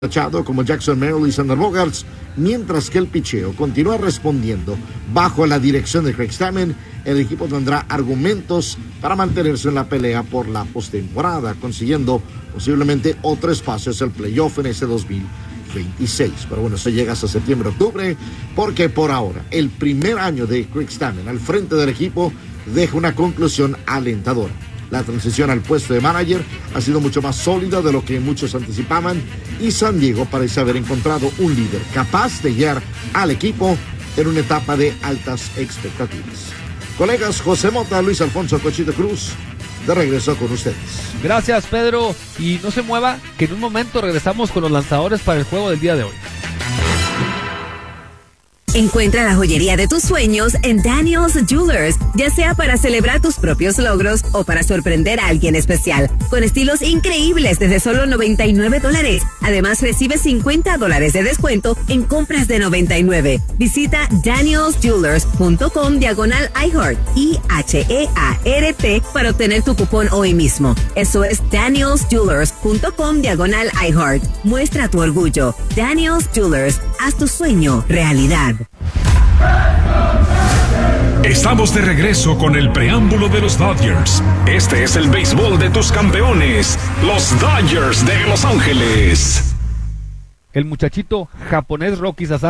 como Jackson Merrill y Sander Bogaerts, mientras que el picheo continúa respondiendo bajo la dirección de Craig Stammen. El equipo tendrá argumentos para mantenerse en la pelea por la postemporada, consiguiendo posiblemente otro espacio hacia el playoff en ese 2026. Pero bueno, eso llega hasta septiembre-octubre, porque por ahora el primer año de Craig Stammen al frente del equipo deja una conclusión alentadora. La transición al puesto de manager ha sido mucho más sólida de lo que muchos anticipaban y San Diego parece haber encontrado un líder capaz de guiar al equipo en una etapa de altas expectativas. Colegas, José Mota, Luis Alfonso Cochito Cruz, de regreso con ustedes. Gracias, Pedro, y no se mueva, que en un momento regresamos con los lanzadores para el juego del día de hoy. Encuentra la joyería de tus sueños en Daniel's Jewelers, ya sea para celebrar tus propios logros o para sorprender a alguien especial, con estilos increíbles desde solo $99. Además, recibe $50 de descuento en compras de $99. Visita danielsjewelers.com/iHeart, IHEART, para obtener tu cupón hoy mismo. Eso es danielsjewelers.com/iHeart. Muestra tu orgullo. Daniel's Jewelers, haz tu sueño realidad. Estamos de regreso con el preámbulo de los Dodgers. Este es el béisbol de tus campeones, los Dodgers de Los Ángeles. El muchachito japonés Rocky Sasaki